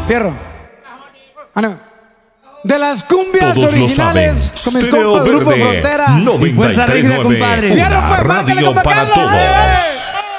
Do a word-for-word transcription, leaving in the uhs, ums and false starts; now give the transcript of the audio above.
Fierro. Ah, no. De las cumbias Todos originales con mis compas Grupo Frontera. noventa y tres punto nueve. Fierro, pues, márcale, Radio compa para Carlos. todos.